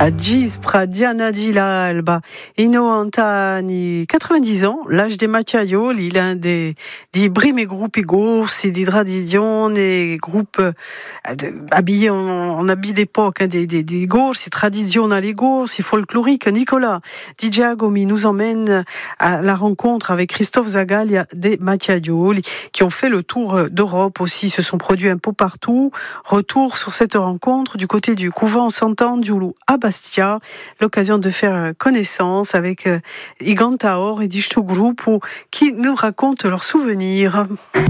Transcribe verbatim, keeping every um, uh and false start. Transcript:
a Gis Pradiana di l'Alba, Ino Antani, quatre-vingt-dix ans, l'âge des Mattiaioli, il a des, des brimes et groupes gorsi, des traditions, des groupes euh, habillés en, en habits d'époque, hein, des, des, des gorsi, traditionnels gorsi, folkloriques. Nicolas Di Giacomi nous emmène à la rencontre avec Christophe Zagalia des Mattiaioli, qui ont fait le tour d'Europe aussi, se sont produits un peu partout. Retour sur cette rencontre du côté du couvent Sant'Angelo à Bastia, l'occasion de faire connaissance avec euh, Igan Taor et Dishtu Group qui nous racontent leurs souvenirs.